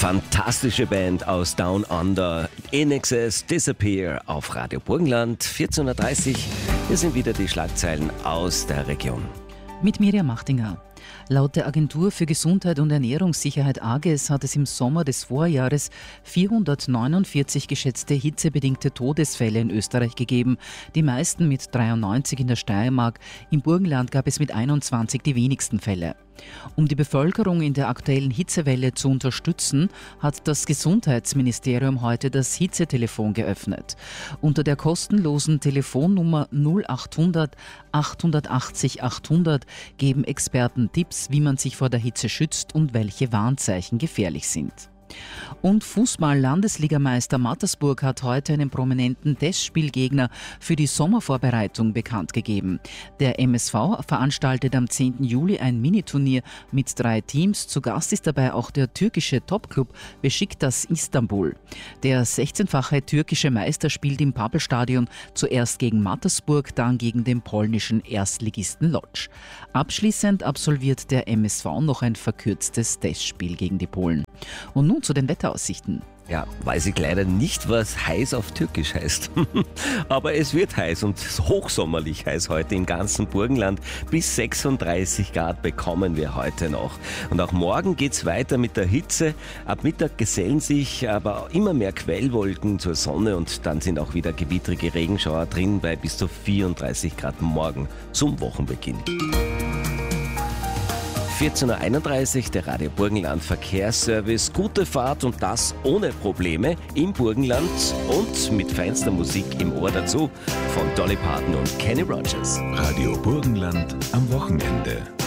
Fantastische Band aus Down Under, INXS Disappear auf Radio Burgenland, 14.30 Uhr. Hier sind wieder die Schlagzeilen aus der Region. Mit Miriam Machtinger. Laut der Agentur für Gesundheit und Ernährungssicherheit AGES hat es im Sommer des Vorjahres 449 geschätzte hitzebedingte Todesfälle in Österreich gegeben. Die meisten mit 93 in der Steiermark. Im Burgenland gab es mit 21 die wenigsten Fälle. Um die Bevölkerung in der aktuellen Hitzewelle zu unterstützen, hat das Gesundheitsministerium heute das Hitzetelefon geöffnet. Unter der kostenlosen Telefonnummer 0800 880 800 geben Experten Tipps, wie man sich vor der Hitze schützt und welche Warnzeichen gefährlich sind. Und Fußball-Landesligameister Mattersburg hat heute einen prominenten Testspielgegner für die Sommervorbereitung bekannt gegeben. Der MSV veranstaltet am 10. Juli ein Miniturnier mit 3 Teams. Zu Gast ist dabei auch der türkische Topclub Beşiktaş Istanbul. Der 16-fache türkische Meister spielt im Pappelstadion zuerst gegen Mattersburg, dann gegen den polnischen Erstligisten Lodz. Abschließend absolviert der MSV noch ein verkürztes Testspiel gegen die Polen. Und nun zu den Wetteraussichten. Ja, weiß ich leider nicht, was heiß auf Türkisch heißt. Aber es wird heiß und hochsommerlich heiß heute im ganzen Burgenland. Bis 36 Grad bekommen wir heute noch. Und auch morgen geht's weiter mit der Hitze. Ab Mittag gesellen sich aber immer mehr Quellwolken zur Sonne und dann sind auch wieder gewittrige Regenschauer drin bei bis zu 34 Grad morgen zum Wochenbeginn. 14.31 Uhr, der Radio Burgenland Verkehrsservice. Gute Fahrt und das ohne Probleme im Burgenland und mit feinster Musik im Ohr dazu von Dolly Parton und Kenny Rogers. Radio Burgenland am Wochenende.